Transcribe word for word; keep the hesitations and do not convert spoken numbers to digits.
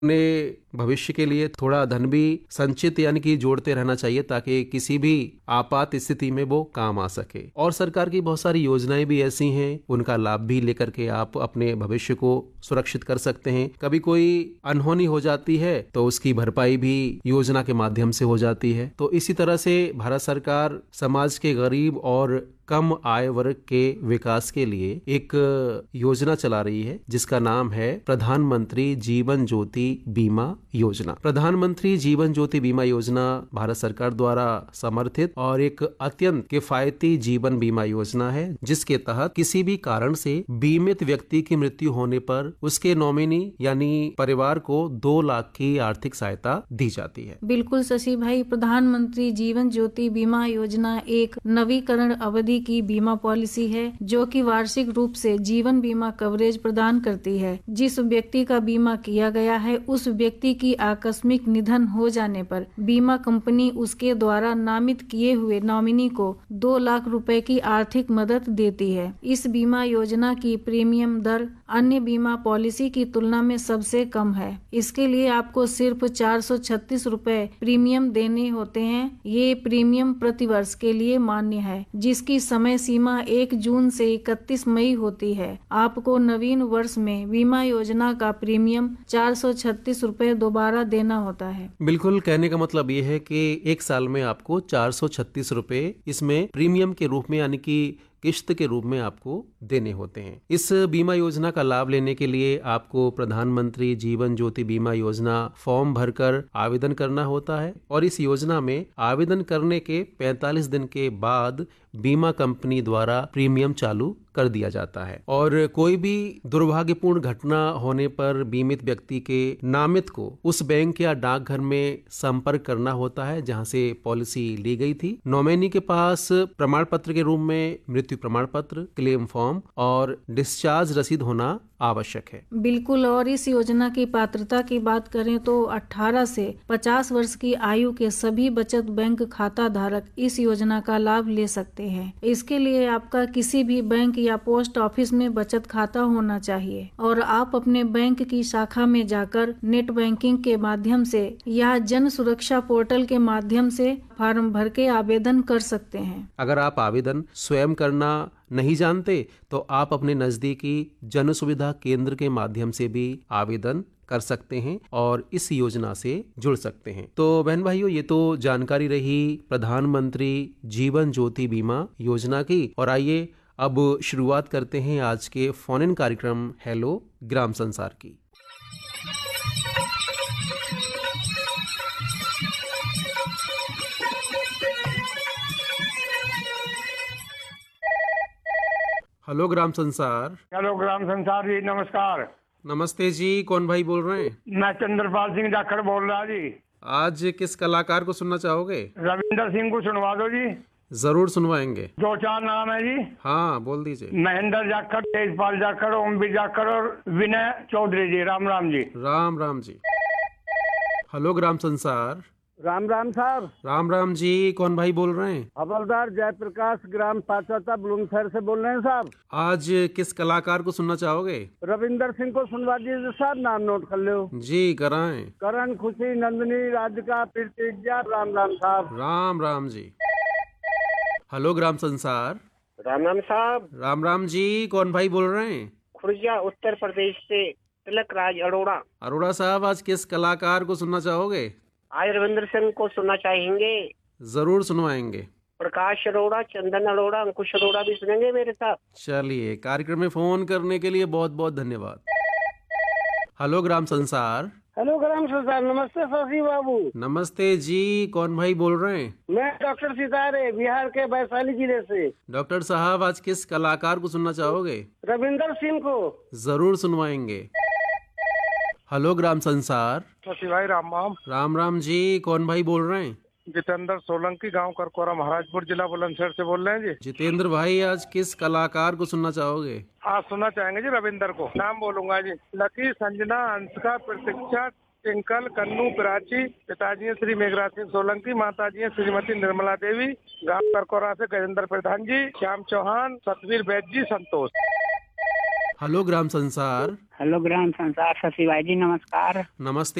अपने भविष्य के लिए थोड़ा धन भी संचित यानी कि जोड़ते रहना चाहिए ताकि किसी भी आपात स्थिति में वो काम आ सके। और सरकार की बहुत सारी योजनाएं भी ऐसी हैं, उनका लाभ भी लेकर के आप अपने भविष्य को सुरक्षित कर सकते हैं। कभी कोई अनहोनी हो जाती है तो उसकी भरपाई भी योजना के माध्यम से हो जाती है। तो इसी तरह से भारत सरकार समाज के गरीब और कम आय वर्ग के विकास के लिए एक योजना चला रही है जिसका नाम है प्रधानमंत्री जीवन ज्योति बीमा योजना। प्रधानमंत्री जीवन ज्योति बीमा योजना भारत सरकार द्वारा समर्थित और एक अत्यंत किफायती जीवन बीमा योजना है, जिसके तहत किसी भी कारण से बीमित व्यक्ति की मृत्यु होने पर उसके नॉमिनी यानी परिवार को दो लाख की आर्थिक सहायता दी जाती है। बिल्कुल शशि भाई, प्रधानमंत्री जीवन ज्योति बीमा योजना एक नवीकरण अवधि की बीमा पॉलिसी है जो कि वार्षिक रूप से जीवन बीमा कवरेज प्रदान करती है। जिस व्यक्ति का बीमा किया गया है उस व्यक्ति की आकस्मिक निधन हो जाने पर बीमा कंपनी उसके द्वारा नामित किए हुए नॉमिनी को दो लाख रुपए की आर्थिक मदद देती है। इस बीमा योजना की प्रीमियम दर अन्य बीमा पॉलिसी की तुलना में सबसे कम है। इसके लिए आपको सिर्फ चार सौ छत्तीस रुपए प्रीमियम देने होते हैं। ये प्रीमियम प्रति वर्ष के लिए मान्य है, जिसकी समय सीमा एक जून से इकतीस मई होती है। आपको नवीन वर्ष में बीमा योजना का प्रीमियम चार सौ छत्तीस रुपए दोबारा देना होता है। बिल्कुल, कहने का मतलब ये है कि एक साल में आपको चार सौ छत्तीस रुपए इसमें प्रीमियम के रूप में यानी कि किश्त के रूप में आपको देने होते हैं। इस बीमा योजना का लाभ लेने के लिए आपको प्रधानमंत्री जीवन ज्योति बीमा योजना फॉर्म भरकर आवेदन करना होता है और इस योजना में आवेदन करने के पैंतालीस दिन के बाद बीमा कंपनी द्वारा प्रीमियम चालू कर दिया जाता है। और कोई भी दुर्भाग्यपूर्ण घटना होने पर बीमित व्यक्ति के नामित को उस बैंक या डाकघर में संपर्क करना होता है जहां से पॉलिसी ली गई थी। नॉमिनी के पास प्रमाण पत्र के रूप में मृत्यु प्रमाण पत्र, क्लेम फॉर्म और डिस्चार्ज रसीद होना आवश्यक है। बिल्कुल, और इस योजना की पात्रता की बात करें तो अठारह से पचास वर्ष की आयु के सभी बचत बैंक खाता धारक इस योजना का लाभ ले सकते हैं। इसके लिए आपका किसी भी बैंक या पोस्ट ऑफिस में बचत खाता होना चाहिए और आप अपने बैंक की शाखा में जाकर नेट बैंकिंग के माध्यम से या जन सुरक्षा पोर्टल के माध्यम से फॉर्म भर के आवेदन कर सकते हैं। अगर आप आवेदन स्वयं करना नहीं जानते तो आप अपने नजदीकी जन सुविधा केंद्र के माध्यम से भी आवेदन कर सकते हैं और इस योजना से जुड़ सकते हैं। तो बहन भाइयों, ये तो जानकारी रही प्रधानमंत्री जीवन ज्योति बीमा योजना की। और आइए अब शुरुआत करते हैं आज के फोन इन कार्यक्रम हेलो ग्राम संसार की। हेलो ग्राम संसार। हेलो ग्राम संसार जी, नमस्कार। नमस्ते जी, कौन भाई बोल रहे हैं? मैं चंद्रपाल सिंह जाखड़ बोल रहा जी। आज किस कलाकार को सुनना चाहोगे? रविंदर सिंह को सुनवा दो जी। जरूर सुनवाएंगे। दो चार नाम है जी। हाँ, बोल दीजिए। महेंद्र जाखड़, तेजपाल जाखड़, ओमवीर जाखड़ और विनय चौधरी जी। राम राम जी। राम राम जी। हेलो ग्राम संसार। राम राम साहब। राम राम जी, कौन भाई बोल रहे हैं? हवलदार जयप्रकाश ग्राम पाचौता बुलंदशहर से बोल रहे हैं साहब। आज किस कलाकार को सुनना चाहोगे? रविंदर सिंह को सुनवा दीजिए साहब, नाम नोट कर लो जी। कराएं। करण, खुशी, नंदनी, राधिका, प्रीतिज्ञा। राम राम साहब। राम राम जी। हेलो ग्राम संसार। राम राम साहब। राम राम जी, कौन भाई बोल रहे हैं? खुर्जा उत्तर प्रदेश से तिलक राज अरोड़ा। अरोड़ा साहब, आज किस कलाकार को सुनना चाहोगे? आज रविंद्र सिंह को सुनना चाहेंगे। जरूर सुनवाएंगे। प्रकाश अरोड़ा, चंदन अरोड़ा, अंकुश अरोड़ा भी सुनेंगे मेरे साथ। चलिए, कार्यक्रम में फोन करने के लिए बहुत बहुत धन्यवाद। हेलो ग्राम संसार। हेलो ग्राम संसार। नमस्ते शशि बाबू। नमस्ते जी, कौन भाई बोल रहे हैं? मैं डॉक्टर सितारे, बिहार के वैशाली जिले से। डॉक्टर साहब, आज किस कलाकार को सुनना चाहोगे? रविंदर सिंह को। जरूर सुनवाएंगे। हेलो ग्राम संसार। शशि भाई राम राम। राम राम जी, कौन भाई बोल रहे हैं? जितेंद्र सोलंकी, गांव करकोरा, महाराजपुर जिला, बुलंदशहर से बोल रहे हैं जी। जितेंद्र भाई, आज किस कलाकार को सुनना चाहोगे? आज सुनना चाहेंगे जी रविंदर को। नाम बोलूंगा जी। लकी, संजना, अंशिका, प्रतीक्षा, टिंकल, कन्नू, प्राची। पिताजी हैं श्री मेघराज सिंह सोलंकी, माताजी हैं श्रीमती निर्मला देवी, गांव करकोरा से गजेंद्र प्रधान जी, श्याम चौहान, सतवीर बैद जी, संतोष। हेलो ग्राम संसार। हेलो ग्राम संसार सचिवाई जी, नमस्कार। नमस्ते।